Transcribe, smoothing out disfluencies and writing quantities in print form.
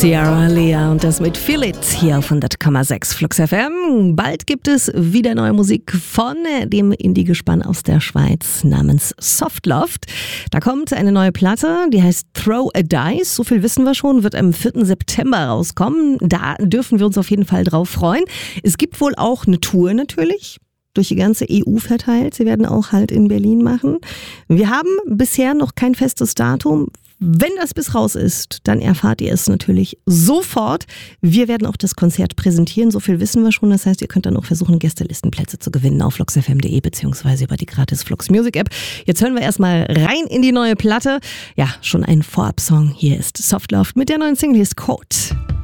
Ciara Lea und das mit Feel It hier auf 100,6 Flux FM. Bald gibt es wieder neue Musik von dem Indie-Gespann aus der Schweiz namens Softloft. Da kommt eine neue Platte, die heißt Throw a Dice. So viel wissen wir schon, wird am 4. September rauskommen. Da dürfen wir uns auf jeden Fall drauf freuen. Es gibt wohl auch eine Tour natürlich, durch die ganze EU verteilt. Sie werden auch halt in Berlin machen. Wir haben bisher noch kein festes Datum. Wenn das bis raus ist, dann erfahrt ihr es natürlich sofort. Wir werden auch das Konzert präsentieren, so viel wissen wir schon. Das heißt, ihr könnt dann auch versuchen, Gästelistenplätze zu gewinnen auf fluxfm.de beziehungsweise über die gratis Flux Music App. Jetzt hören wir erstmal rein in die neue Platte. Ja, schon ein Vorab-Song. Hier ist Softloft mit der neuen Single, hier ist Code.